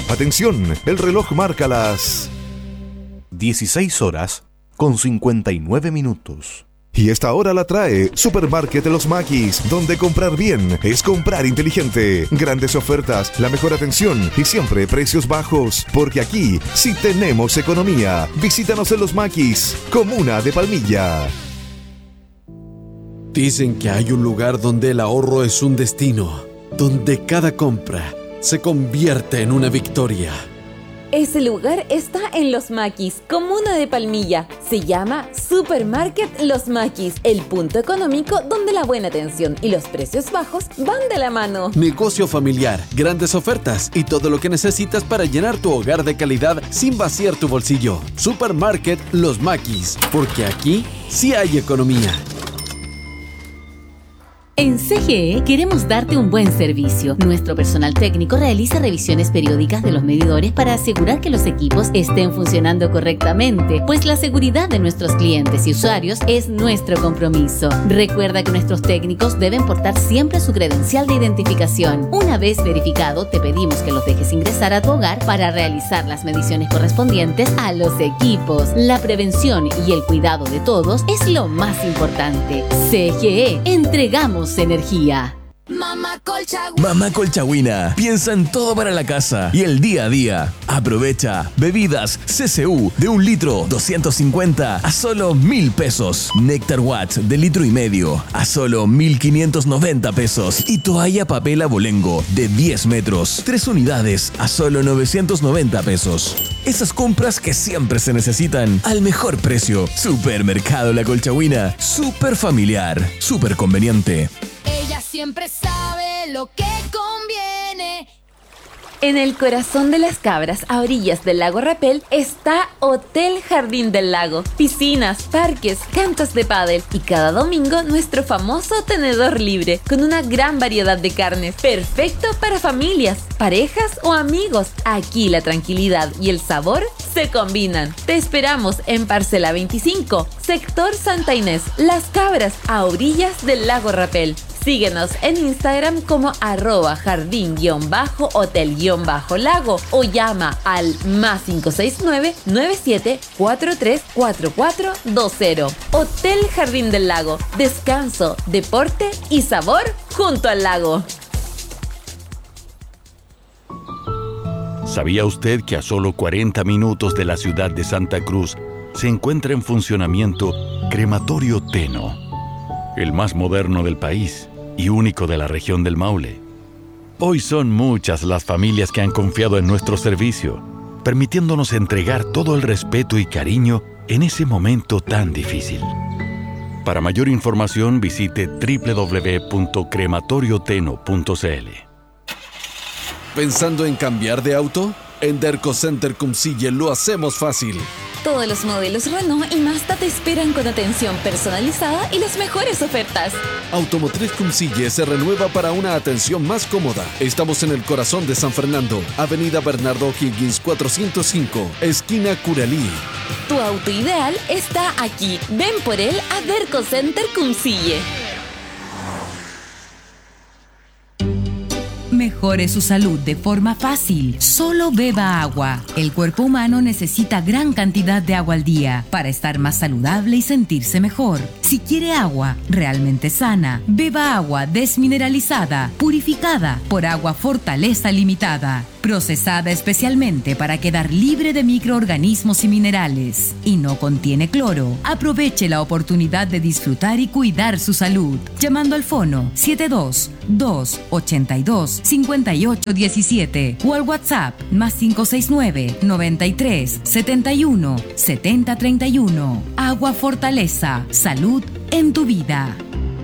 Atención, el reloj marca las 16:59. Y esta hora la trae Supermarket Los Maquis, donde comprar bien es comprar inteligente. Grandes ofertas, la mejor atención y siempre precios bajos. Porque aquí sí tenemos economía. Visítanos en Los Maquis, comuna de Palmilla. Dicen que hay un lugar donde el ahorro es un destino, donde cada compra se convierte en una victoria. Ese lugar está en Los Maquis, comuna de Palmilla. Se llama Supermarket Los Maquis, el punto económico donde la buena atención y los precios bajos van de la mano. Negocio familiar, grandes ofertas y todo lo que necesitas para llenar tu hogar de calidad sin vaciar tu bolsillo. Supermarket Los Maquis, porque aquí sí hay economía. En CGE queremos darte un buen servicio. Nuestro personal técnico realiza revisiones periódicas de los medidores para asegurar que los equipos estén funcionando correctamente, pues la seguridad de nuestros clientes y usuarios es nuestro compromiso. Recuerda que nuestros técnicos deben portar siempre su credencial de identificación. Una vez verificado, te pedimos que los dejes ingresar a tu hogar para realizar las mediciones correspondientes a los equipos. La prevención y el cuidado de todos es lo más importante. CGE, entregamos energía. Mamá Colchagüina piensa en todo para la casa y el día a día. Aprovecha bebidas CCU de 1 litro 250 a solo 1,000 pesos. Néctar Watts de 1,5 litros a solo 1,590 pesos. Y toalla papel abolengo de 10 metros, 3 unidades a solo 990 pesos. Esas compras que siempre se necesitan al mejor precio. Supermercado La Colchagüina. Súper familiar, súper conveniente. Ella siempre sabe lo que conviene. En el corazón de las Cabras, a orillas del lago Rapel, está Hotel Jardín del Lago. Piscinas, parques, canchas de pádel y cada domingo nuestro famoso tenedor libre con una gran variedad de carnes. Perfecto para familias, parejas o amigos. Aquí la tranquilidad y el sabor se combinan. Te esperamos en Parcela 25, sector Santa Inés, Las Cabras, a orillas del lago Rapel. Síguenos en Instagram como @jardín_hotel_lago o llama al +569 97 43 4420. Hotel Jardín del Lago. Descanso, deporte y sabor junto al lago. ¿Sabía usted que a solo 40 minutos de la ciudad de Santa Cruz se encuentra en funcionamiento Crematorio Teno, el más moderno del país y único de la región del Maule? Hoy son muchas las familias que han confiado en nuestro servicio, permitiéndonos entregar todo el respeto y cariño en ese momento tan difícil. Para mayor información visite www.crematorioteno.cl. ¿Pensando en cambiar de auto? En Derco Center Cumcille lo hacemos fácil. Todos los modelos Renault y Mazda te esperan con atención personalizada y las mejores ofertas. Automotriz Cumcille se renueva para una atención más cómoda. Estamos en el corazón de San Fernando, Avenida Bernardo O'Higgins 405, esquina Curalí. Tu auto ideal está aquí. Ven por él a Derco Center Cumcille. Mejore su salud de forma fácil. Solo beba agua. El cuerpo humano necesita gran cantidad de agua al día para estar más saludable y sentirse mejor. Si quiere agua realmente sana, beba agua desmineralizada, purificada por Agua Fortaleza Limitada, procesada especialmente para quedar libre de microorganismos y minerales. Y no contiene cloro. Aproveche la oportunidad de disfrutar y cuidar su salud. Llamando al fono 72-282-5817 o al WhatsApp +569 93 71 70 31. Agua Fortaleza. Salud en tu vida.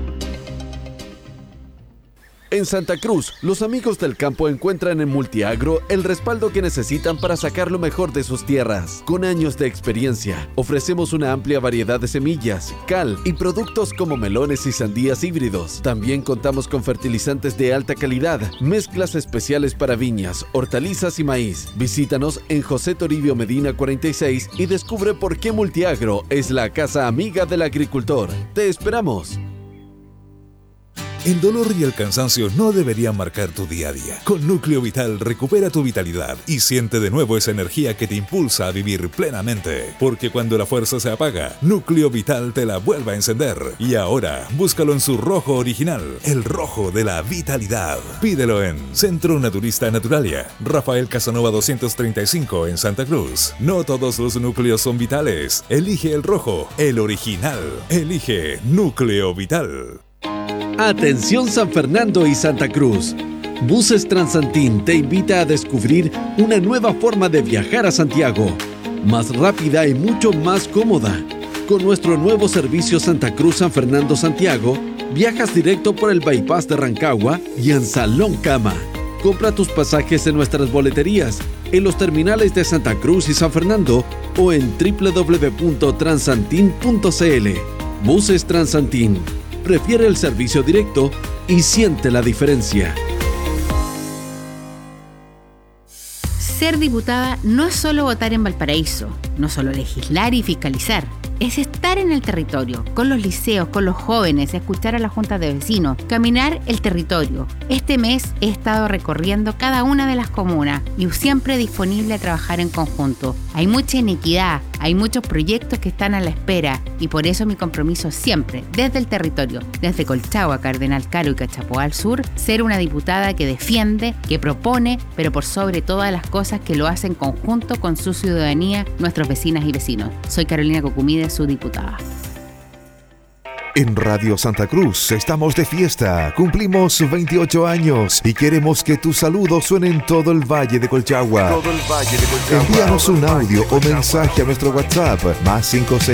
En Santa Cruz, los amigos del campo encuentran en Multiagro el respaldo que necesitan para sacar lo mejor de sus tierras. Con años de experiencia, ofrecemos una amplia variedad de semillas, cal y productos como melones y sandías híbridos. También contamos con fertilizantes de alta calidad, mezclas especiales para viñas, hortalizas y maíz. Visítanos en José Toribio Medina 46 y descubre por qué Multiagro es la casa amiga del agricultor. ¡Te esperamos! El dolor y el cansancio no deberían marcar tu día a día. Con Núcleo Vital recupera tu vitalidad y siente de nuevo esa energía que te impulsa a vivir plenamente. Porque cuando la fuerza se apaga, Núcleo Vital te la vuelve a encender. Y ahora, búscalo en su rojo original, el rojo de la vitalidad. Pídelo en Centro Naturista Naturalia, Rafael Casanova 235 en Santa Cruz. No todos los núcleos son vitales. Elige el rojo, el original. Elige Núcleo Vital. Atención San Fernando y Santa Cruz. Buses Transantín te invita a descubrir una nueva forma de viajar a Santiago, más rápida y mucho más cómoda. Con nuestro nuevo servicio Santa Cruz San Fernando Santiago, viajas directo por el bypass de Rancagua y en Salón Cama. Compra tus pasajes en nuestras boleterías, en los terminales de Santa Cruz y San Fernando o en www.transantin.cl. Buses Transantín. Prefiere el servicio directo y siente la diferencia. Ser diputada no es solo votar en Valparaíso, no solo legislar y fiscalizar. Es estar en el territorio, con los liceos, con los jóvenes, escuchar a la junta de vecinos, caminar el territorio. Este mes he estado recorriendo cada una de las comunas y siempre disponible a trabajar en conjunto. Hay mucha inequidad, hay muchos proyectos que están a la espera y por eso mi compromiso siempre, desde el territorio, desde Colchagua, Cardenal Caro y Cachapoal al sur, ser una diputada que defiende, que propone, pero por sobre todas las cosas que lo hace en conjunto con su ciudadanía, nuestros vecinas y vecinos. Soy Carolina Cocumide, su diputada. En Radio Santa Cruz estamos de fiesta, cumplimos 28 años y queremos que tus saludos suenen en todo el Valle de Colchagua. Envíanos un audio o mensaje a nuestro WhatsApp más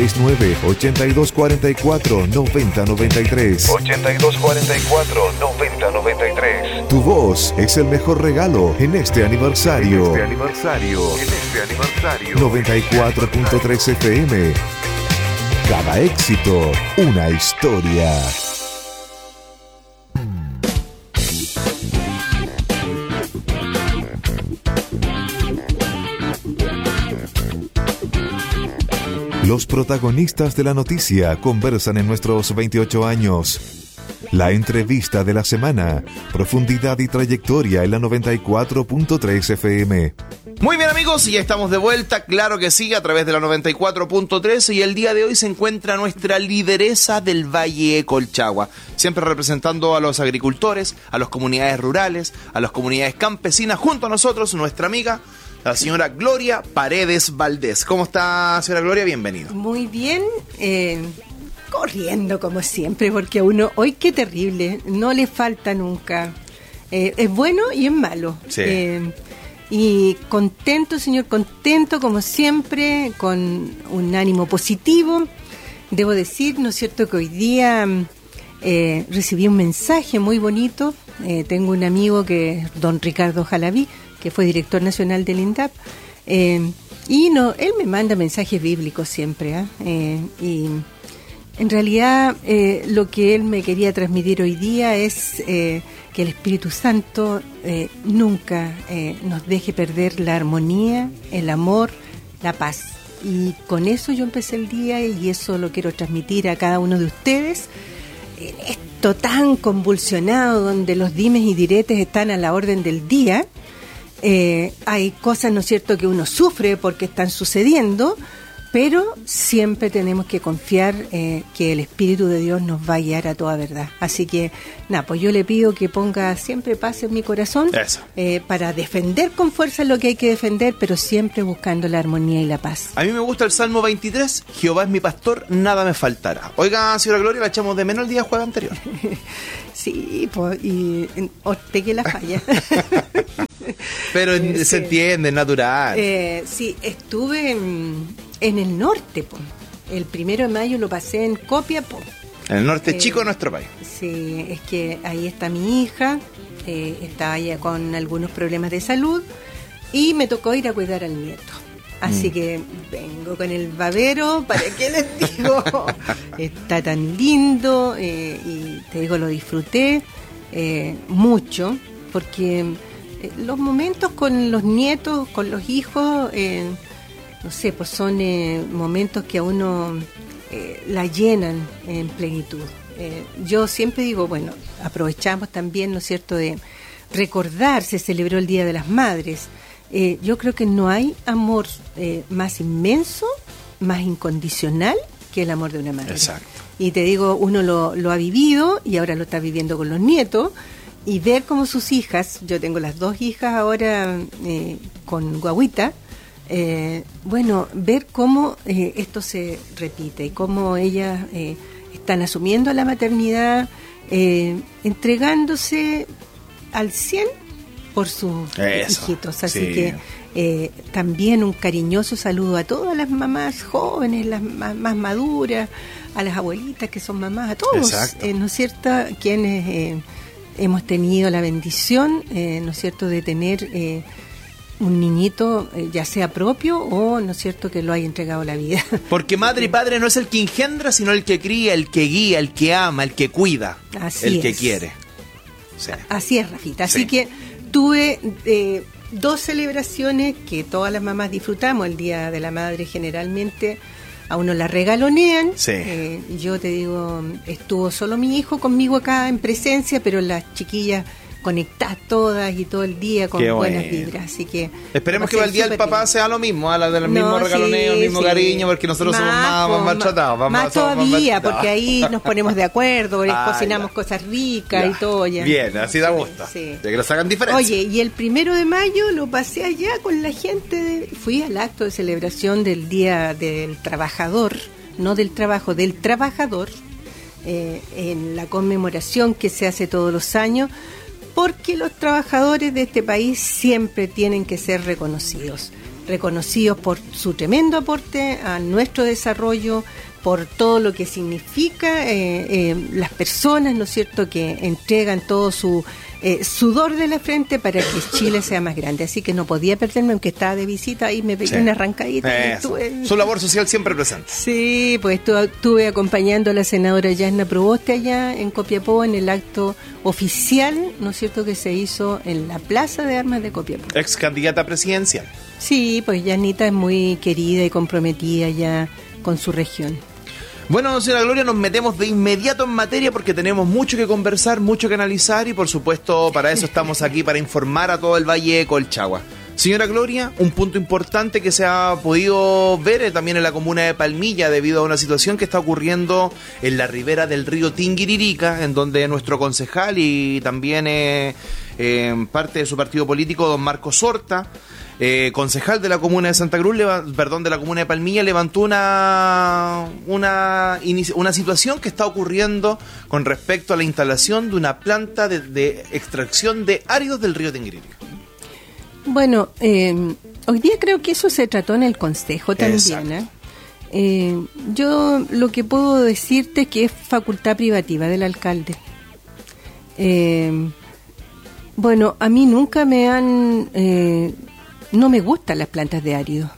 569-8244-9093. 8244-9093. Tu voz es el mejor regalo en este aniversario. 94.3 FM. Cada éxito, una historia. Los protagonistas de la noticia conversan en nuestros 28 años. La entrevista de la semana, profundidad y trayectoria en la 94.3 FM. Muy bien amigos, y ya estamos de vuelta, claro que sí, a través de la 94.3 y el día de hoy se encuentra nuestra lideresa del Valle Colchagua, siempre representando a los agricultores, a las comunidades rurales, a las comunidades campesinas, junto a nosotros nuestra amiga, la señora Gloria Paredes Valdés. ¿Cómo está, señora Gloria? Bienvenido. Muy bien, corriendo como siempre, porque a uno, hoy qué terrible, no le falta nunca, es bueno y es malo. Sí. Y contento, señor, contento como siempre, con un ánimo positivo. Debo decir, ¿no es cierto?, que hoy día recibí un mensaje muy bonito. Tengo un amigo que es don Ricardo Jalaví, que fue director nacional del INDAP, y no, él me manda mensajes bíblicos siempre, y en realidad lo que él me quería transmitir hoy día es que el Espíritu Santo nunca nos deje perder la armonía, el amor, la paz. Y con eso yo empecé el día y eso lo quiero transmitir a cada uno de ustedes. En esto tan convulsionado, donde los dimes y diretes están a la orden del día, hay cosas, ¿no es cierto?, que uno sufre porque están sucediendo, pero siempre tenemos que confiar que el Espíritu de Dios nos va a guiar a toda verdad. Así que, nada, pues yo le pido que ponga siempre paz en mi corazón para defender con fuerza lo que hay que defender, pero siempre buscando la armonía y la paz. A mí me gusta el Salmo 23, Jehová es mi pastor, nada me faltará. Oiga, señora Gloria, la echamos de menos el día jueves anterior. Sí, pues, y usted que la falla. Pero se entiende, es natural. Sí, estuve en el norte, po. El 1 de mayo lo pasé en Copiapó. En el norte chico de nuestro país. Sí, es que ahí está mi hija, estaba ya con algunos problemas de salud y me tocó ir a cuidar al nieto. Así que vengo con el babero, ¿para qué les digo? Está tan lindo y te digo, lo disfruté mucho porque los momentos con los nietos, con los hijos, no sé, pues son momentos que a uno la llenan en plenitud. yo siempre digo, bueno, aprovechamos también, ¿no es cierto?, de recordar, se celebró el Día de las Madres. Yo creo que no hay amor más inmenso, más incondicional que el amor de una madre. Exacto. Y te digo, uno lo ha vivido y ahora lo está viviendo con los nietos, y ver cómo sus hijas, yo tengo las 2 hijas ahora con guagüita, bueno, ver cómo esto se repite y cómo ellas están asumiendo la maternidad, entregándose al 100 por sus hijitos. Así que también un cariñoso saludo a todas las mamás jóvenes, las más maduras, a las abuelitas que son mamás, a todos, ¿no es cierto?, quienes hemos tenido la bendición, ¿no es cierto?, de tener un niñito, ya sea propio o, ¿no es cierto?, que lo haya entregado la vida. Porque madre y padre no es el que engendra, sino el que cría, el que guía, el que ama, el que cuida, el que quiere. Sí. Así es, Rafita. Así que tuve 2 celebraciones que todas las mamás disfrutamos. El Día de la Madre generalmente a uno la regalonean. Yo te digo, estuvo solo mi hijo conmigo acá en presencia, pero las chiquillas conectadas todas y todo el día con buenas vibras. Así que esperemos que el Día del Papá sea lo mismo, a la del mismo regaloneo, el mismo cariño, porque nosotros somos más maltratados. Más todavía, porque ahí nos ponemos de acuerdo, cocinamos cosas ricas y todo. Ya. Bien, así da gusto. Ya que los hagan diferencia. Oye, y el 1 de mayo lo pasé allá con la gente. Fui al acto de celebración del Día del Trabajador, no del trabajo, del trabajador, en la conmemoración que se hace todos los años, porque los trabajadores de este país siempre tienen que ser reconocidos por su tremendo aporte a nuestro desarrollo, por todo lo que significa las personas, ¿no es cierto?, que entregan todo su sudor de la frente para que Chile sea más grande. Así que no podía perderme, aunque estaba de visita, ahí me pegué una arrancadita. Su labor social siempre presente. Sí, pues estuve acompañando a la senadora Yasna Proboste allá en Copiapó en el acto oficial, ¿no es cierto?, que se hizo en la Plaza de Armas de Copiapó. Ex candidata presidencial. Sí, pues Yasnita es muy querida y comprometida ya con su región. Bueno, señora Gloria, nos metemos de inmediato en materia porque tenemos mucho que conversar, mucho que analizar y por supuesto para eso estamos aquí, para informar a todo el Valle de Colchagua. Señora Gloria, un punto importante que se ha podido ver también en la comuna de Palmilla debido a una situación que está ocurriendo en la ribera del río Tinguiririca, en donde nuestro concejal y también parte de su partido político, don Marcos Horta, concejal de la comuna de Santa Cruz, de la comuna de Palmilla, levantó una situación que está ocurriendo con respecto a la instalación de una planta de extracción de áridos del río Tinguiririca. Bueno, hoy día creo que eso se trató en el Consejo también. Yo lo que puedo decirte es que es facultad privativa del alcalde. Bueno, a mí nunca me han... no me gustan las plantas de árido,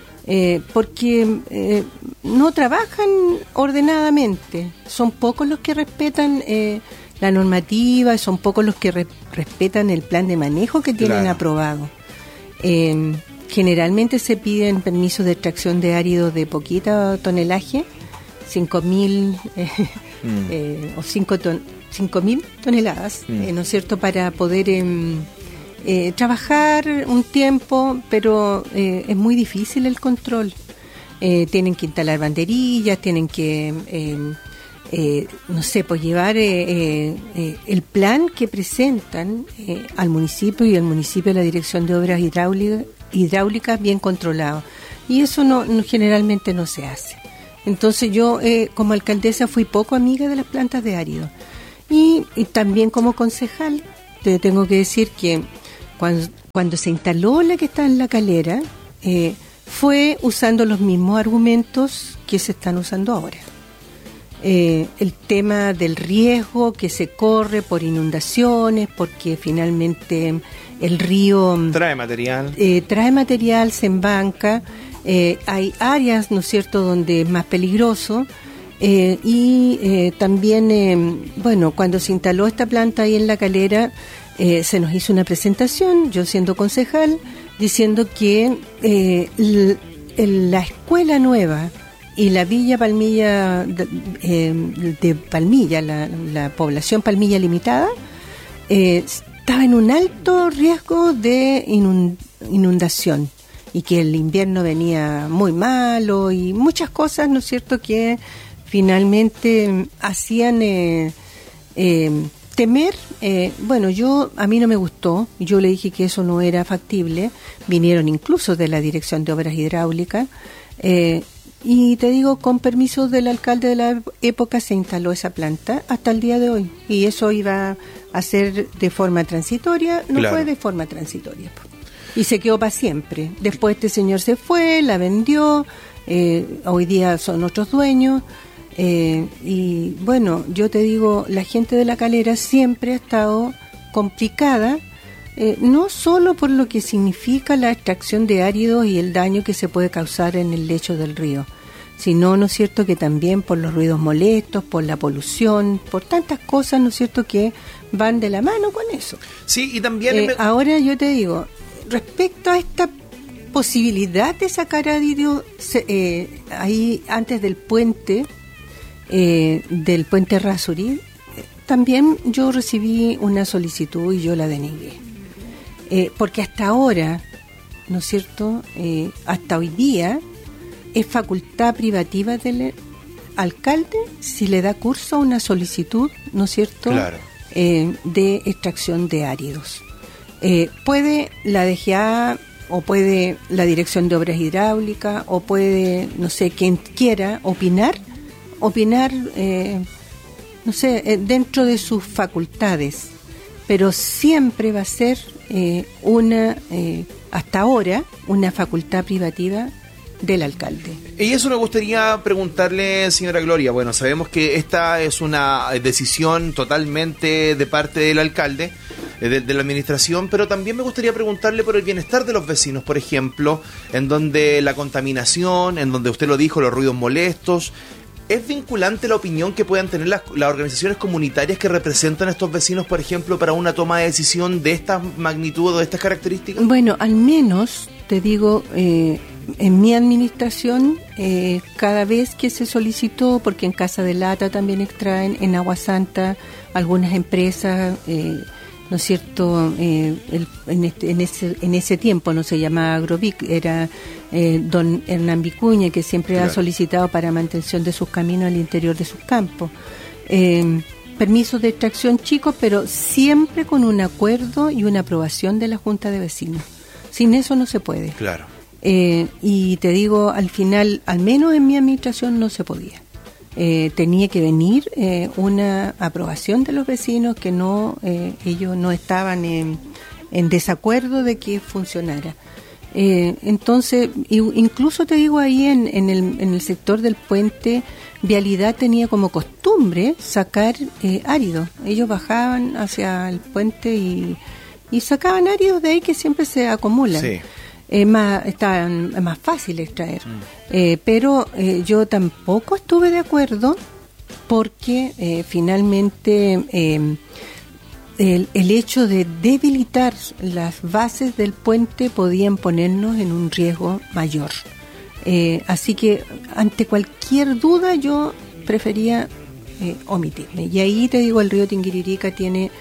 porque no trabajan ordenadamente. Son pocos los que respetan la normativa, son pocos los que respetan el plan de manejo que tienen aprobado. Generalmente se piden permisos de extracción de árido de poquita tonelaje, 5.000 o 5.000 toneladas, ¿no es cierto?, para poder trabajar un tiempo, pero es muy difícil el control. Tienen que instalar banderillas, tienen que, no sé, pues llevar el plan que presentan al municipio y al municipio la Dirección de Obras Hidráulicas bien controlado. Y eso generalmente no se hace. Entonces yo como alcaldesa fui poco amiga de las plantas de árido. Y también como concejal te tengo que decir que cuando se instaló la que está en La Calera, fue usando los mismos argumentos que se están usando ahora. El tema del riesgo que se corre por inundaciones, porque finalmente el río trae material, se embanca, hay áreas, ¿no es cierto?, donde es más peligroso. Y también, bueno, cuando se instaló esta planta ahí en La Calera, se nos hizo una presentación, yo siendo concejal, diciendo que la escuela nueva y la Villa Palmilla de Palmilla, la población Palmilla Limitada, estaba en un alto riesgo de inundación, y que el invierno venía muy malo y muchas cosas, ¿no es cierto?, que finalmente hacían temer. A mí no me gustó, yo le dije que eso no era factible, vinieron incluso de la Dirección de Obras Hidráulicas, y te digo, con permiso del alcalde de la época se instaló esa planta hasta el día de hoy, y eso iba a ser de forma transitoria, no fue de forma transitoria, y se quedó para siempre. Después este señor se fue, la vendió, hoy día son otros dueños. Y bueno, yo te digo, la gente de La Calera siempre ha estado complicada, no solo por lo que significa la extracción de áridos y el daño que se puede causar en el lecho del río, sino, ¿no es cierto?, que también por los ruidos molestos, por la polución, por tantas cosas, ¿no es cierto?, que van de la mano con eso. Sí, y también... Ahora yo te digo, respecto a esta posibilidad de sacar áridos ahí antes del puente Errázuriz, también yo recibí una solicitud y yo la denegué, porque hasta ahora, ¿no es cierto?, hasta hoy día es facultad privativa del alcalde si le da curso a una solicitud, ¿no es cierto?, de extracción de áridos. Puede la DGA, o puede la Dirección de Obras Hidráulicas, o puede, no sé, quien quiera opinar, no sé, dentro de sus facultades, pero siempre va a ser hasta ahora, una facultad privativa del alcalde. Y eso me gustaría preguntarle, señora Gloria. Bueno, sabemos que esta es una decisión totalmente de parte del alcalde, de la administración, pero también me gustaría preguntarle por el bienestar de los vecinos, por ejemplo, en donde la contaminación, en donde usted lo dijo, los ruidos molestos. ¿Es vinculante la opinión que puedan tener las organizaciones comunitarias que representan a estos vecinos, por ejemplo, para una toma de decisión de esta magnitud o de estas características? Bueno, al menos, te digo, en mi administración, cada vez que se solicitó, porque en Casa de Lata también extraen, en Agua Santa, algunas empresas, ¿no es cierto?, en ese tiempo no se llamaba Agrovic, era don Hernán Vicuña, que siempre ha solicitado para mantención de sus caminos al interior de sus campos. Permisos de extracción chicos, pero siempre con un acuerdo y una aprobación de la Junta de Vecinos. Sin eso no se puede. Claro. Y te digo, al final, al menos en mi administración no se podía. Tenía que venir una aprobación de los vecinos, que no ellos no estaban en desacuerdo de que funcionara. Entonces, incluso te digo, ahí en el sector del puente, Vialidad tenía como costumbre sacar áridos. Ellos bajaban hacia el puente y sacaban áridos de ahí que siempre se acumulan. Sí. Es más fácil extraer. Pero yo tampoco estuve de acuerdo, porque finalmente el hecho de debilitar las bases del puente podían ponernos en un riesgo mayor. Así que ante cualquier duda yo prefería omitirme. Y ahí te digo, el río Tinguiririca tiene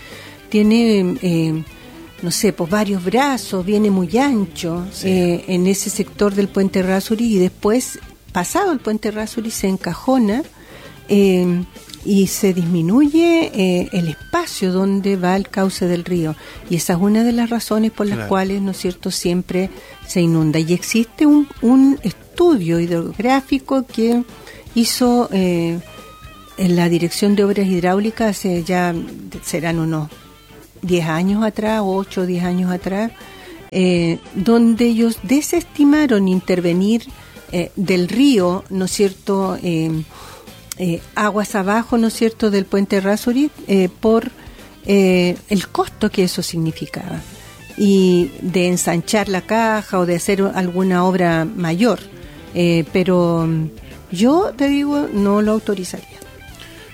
no sé, pues varios brazos, viene muy ancho, en ese sector del puente Errázuriz, y después, pasado el puente Errázuriz, se encajona y se disminuye el espacio donde va el cauce del río, y esa es una de las razones por las cuales, ¿no es cierto?, siempre se inunda. Y existe un estudio hidrográfico que hizo en la Dirección de Obras Hidráulicas hace ya, serán unos 10 años atrás, 8 o 10 años atrás, donde ellos desestimaron intervenir del río, ¿no es cierto?, aguas abajo, ¿no es cierto?, del puente Errázuriz, por el costo que eso significaba, y de ensanchar la caja o de hacer alguna obra mayor, pero yo te digo, no lo autorizaría.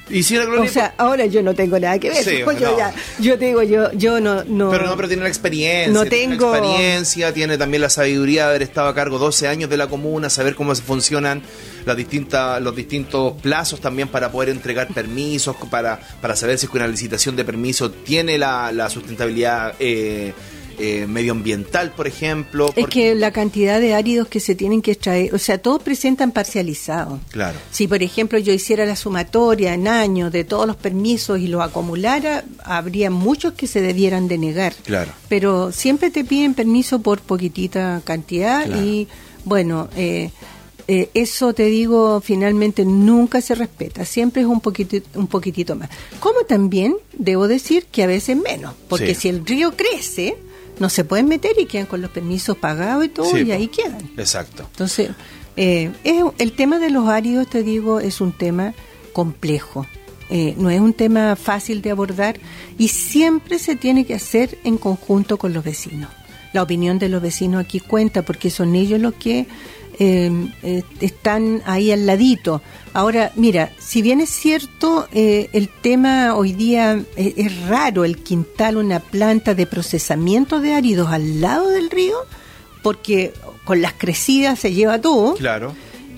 Y señora Gloria, o sea, ahora yo no tengo nada que ver. Sí, yo te digo, yo no. Pero tiene la experiencia. No tiene tengo. la experiencia, tiene también la sabiduría de haber estado a cargo 12 años de la comuna, saber cómo se funcionan los distintos plazos también para poder entregar permisos, para saber si es que una licitación de permiso tiene la sustentabilidad medioambiental, por ejemplo. Es que la cantidad de áridos que se tienen que extraer, o sea, todos presentan parcializado. Claro. Si, por ejemplo, yo hiciera la sumatoria en años de todos los permisos y los acumulara, habría muchos que se debieran denegar. Claro. Pero siempre te piden permiso por poquitita cantidad. Claro. Y, bueno, eso te digo, finalmente nunca se respeta, siempre es un poquitito más. Como también debo decir que a veces menos, porque si el río crece, no se pueden meter y quedan con los permisos pagados y todo, y ahí quedan. Exacto. Entonces, el tema de los áridos, te digo, es un tema complejo. No es un tema fácil de abordar y siempre se tiene que hacer en conjunto con los vecinos. La opinión de los vecinos aquí cuenta porque son ellos los que están ahí al ladito. Ahora, mira, si bien es cierto, el tema hoy día es raro el que instale una planta de procesamiento de áridos al lado del río, porque con las crecidas se lleva todo. Claro.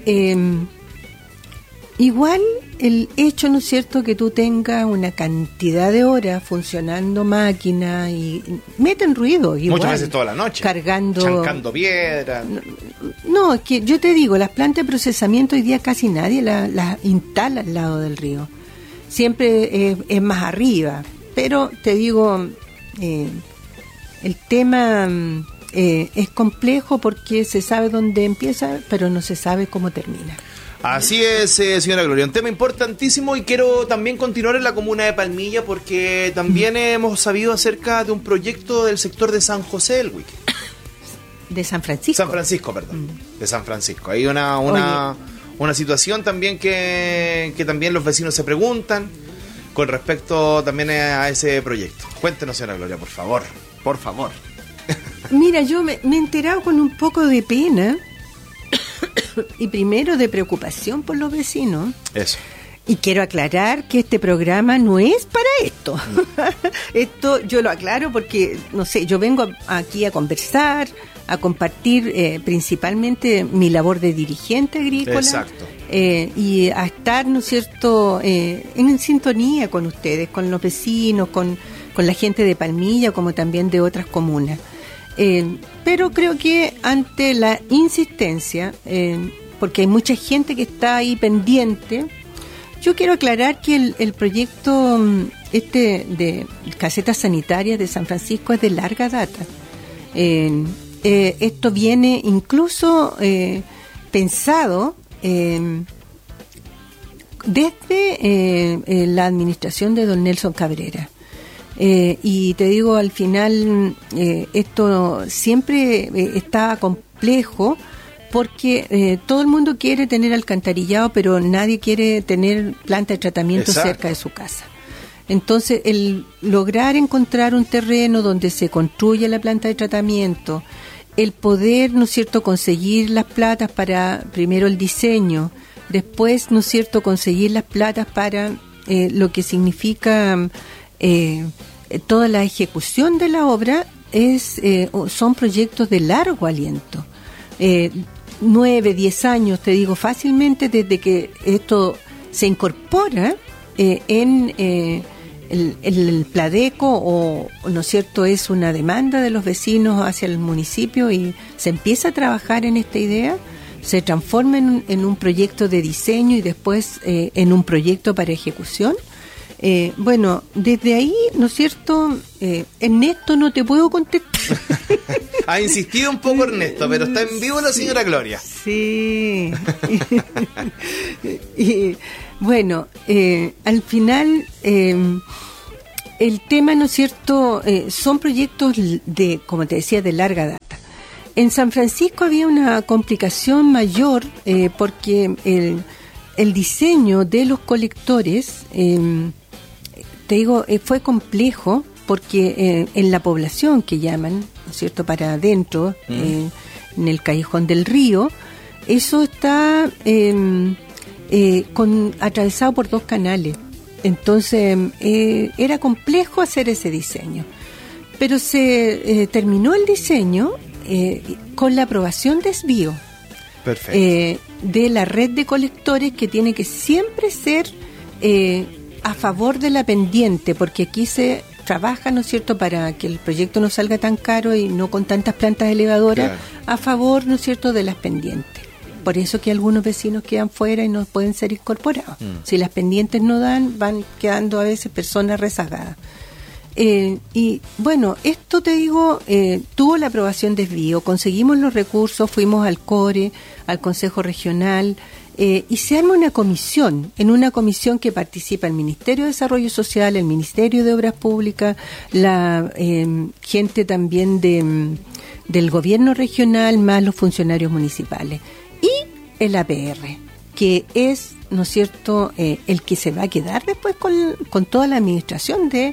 Igual el hecho, ¿no es cierto?, que tú tengas una cantidad de horas funcionando máquina y meten ruido. Igual, muchas veces toda la noche. Chancando piedra. No, es que yo te digo, las plantas de procesamiento hoy día casi nadie las instala al lado del río. Siempre es más arriba. Pero te digo, el tema es complejo porque se sabe dónde empieza, pero no se sabe cómo termina. Así es, señora Gloria, un tema importantísimo y quiero también continuar en la comuna de Palmilla porque también hemos sabido acerca de un proyecto del sector de San José del Huique. De San Francisco. San Francisco, perdón. De San Francisco. Hay una situación también que también los vecinos se preguntan con respecto también a ese proyecto. Cuéntenos, señora Gloria, por favor. Por favor. Mira, yo me he enterado con un poco de pena y primero de preocupación por los vecinos. Eso. Y quiero aclarar que este programa no es para esto. Esto yo lo aclaro porque, no sé, yo vengo aquí a conversar, a compartir principalmente mi labor de dirigente agrícola. Exacto. Y a estar, ¿no es cierto?, en sintonía con ustedes, con los vecinos, con la gente de Palmilla, como también de otras comunas. Pero creo que ante la insistencia, porque hay mucha gente que está ahí pendiente, yo quiero aclarar que el proyecto de casetas sanitarias de San Francisco es de larga data. Esto viene incluso pensado desde la administración de don Nelson Cabrera. Y te digo, al final esto siempre está complejo porque todo el mundo quiere tener alcantarillado, pero nadie quiere tener planta de tratamiento cerca de su casa. Entonces, el lograr encontrar un terreno donde se construya la planta de tratamiento, el poder, ¿no es cierto?, conseguir las platas para primero el diseño, después, ¿no es cierto?, conseguir las platas para lo que significa toda la ejecución de la obra, son proyectos de largo aliento. 9, 10 años, te digo fácilmente, desde que esto se incorpora en el Pladeco, o no es cierto, es una demanda de los vecinos hacia el municipio y se empieza a trabajar en esta idea, se transforma en un proyecto de diseño y después en un proyecto para ejecución. Bueno, desde ahí, ¿no es cierto? Ernesto, no te puedo contestar. Ha insistido un poco Ernesto, pero está en vivo la señora Gloria. Sí. Y bueno, al final el tema, ¿no es cierto?, son proyectos de, como te decía, de larga data. En San Francisco había una complicación mayor porque el diseño de los colectores, te digo, fue complejo porque en la población que llaman, ¿no es cierto?, para adentro, en el callejón del río, eso está atravesado por 2 canales. Entonces era complejo hacer ese diseño. Pero se terminó el diseño con la aprobación de SBIO. Perfecto. De la red de colectores, que tiene que siempre ser a favor de la pendiente, porque aquí se trabaja, ¿no es cierto?, para que el proyecto no salga tan caro y no con tantas plantas elevadoras, claro, a favor, ¿no es cierto?, de las pendientes. Por eso que algunos vecinos quedan fuera y no pueden ser incorporados. Si las pendientes no dan, van quedando a veces personas rezagadas. Y bueno, esto te digo, tuvo la aprobación de SBIO, conseguimos los recursos, fuimos al CORE, al Consejo Regional, y se arma una comisión, en una comisión que participa el Ministerio de Desarrollo Social, el Ministerio de Obras Públicas, la gente también del gobierno regional, más los funcionarios municipales, y el APR, que es, ¿no es cierto?, el que se va a quedar después con toda la administración de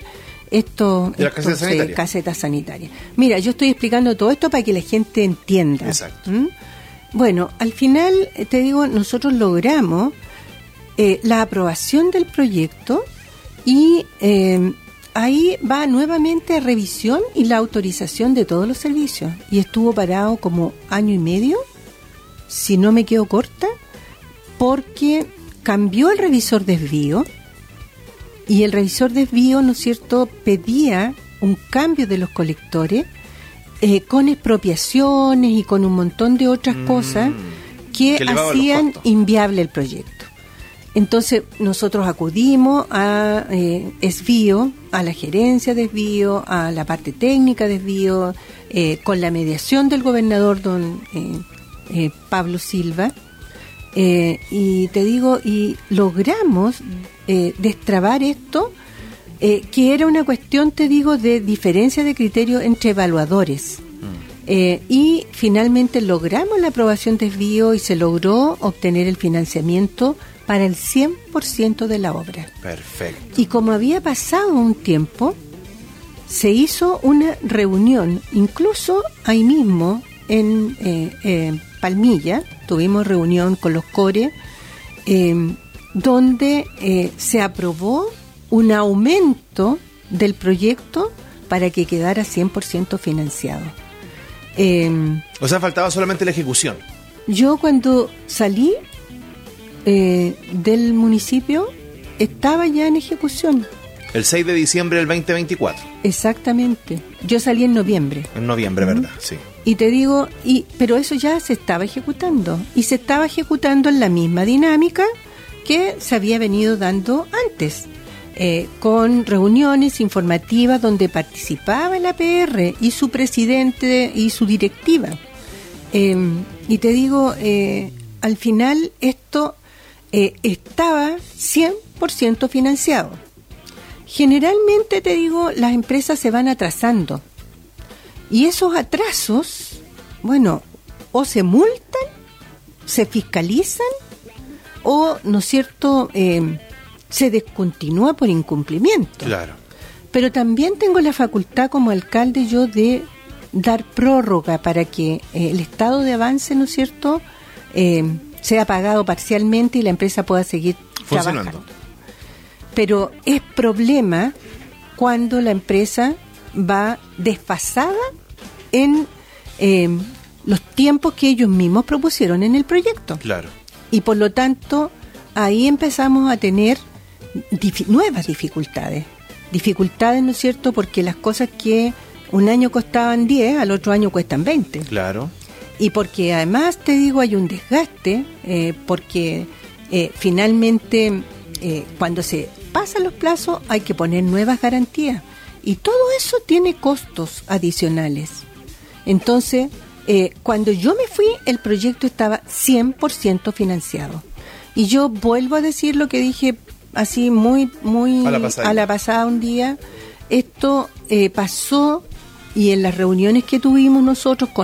casetas sanitarias. Mira, yo estoy explicando todo esto para que la gente entienda. Exacto. Bueno, al final, te digo, nosotros logramos la aprobación del proyecto y ahí va nuevamente a revisión y la autorización de todos los servicios. Y estuvo parado como 1 año y medio, si no me quedo corta, porque cambió el revisor de SBIO. Y el revisor de SBIO, ¿no es cierto?, pedía un cambio de los colectores con expropiaciones y con un montón de otras cosas que hacían inviable el proyecto. Entonces nosotros acudimos a SBIO, a la gerencia de SBIO, a la parte técnica de SBIO, con la mediación del gobernador don Pablo Silva, y te digo, y logramos destrabar esto, que era una cuestión, te digo, de diferencia de criterio entre evaluadores. Y finalmente logramos la aprobación de SBIO y se logró obtener el financiamiento para el 100% de la obra. Perfecto. Y como había pasado un tiempo, se hizo una reunión, incluso ahí mismo en Palmilla, tuvimos reunión con los CORE, donde se aprobó un aumento del proyecto para que quedara 100% financiado. O sea, faltaba solamente la ejecución. Yo cuando salí del municipio estaba ya en ejecución. El 6 de diciembre del 2024. Exactamente. Yo salí en noviembre. En noviembre, ¿verdad? Sí. Y te digo, pero eso ya se estaba ejecutando. Y se estaba ejecutando en la misma dinámica que se había venido dando antes. Con reuniones informativas donde participaba el APR y su presidente y su directiva. Y te digo, al final esto estaba 100% financiado. Generalmente, te digo, las empresas se van atrasando. Y esos atrasos, bueno, o se multan, se fiscalizan, o, ¿no es cierto?, se descontinúa por incumplimiento. Claro. Pero también tengo la facultad como alcalde yo de dar prórroga para que el estado de avance, ¿no es cierto?, sea pagado parcialmente y la empresa pueda seguir funcionando. Trabajando. Pero es problema cuando la empresa va desfasada en los tiempos que ellos mismos propusieron en el proyecto. Claro. Y por lo tanto, ahí empezamos a tener nuevas dificultades. Dificultades, ¿no es cierto?, porque las cosas que un año costaban 10, al otro año cuestan 20. Claro. Y porque además, te digo, hay un desgaste, porque finalmente cuando se pasan los plazos hay que poner nuevas garantías. Y todo eso tiene costos adicionales. Entonces, cuando yo me fui, el proyecto estaba 100% financiado. Y yo vuelvo a decir lo que dije así muy a la pasada un día. Esto pasó, y en las reuniones que tuvimos nosotros con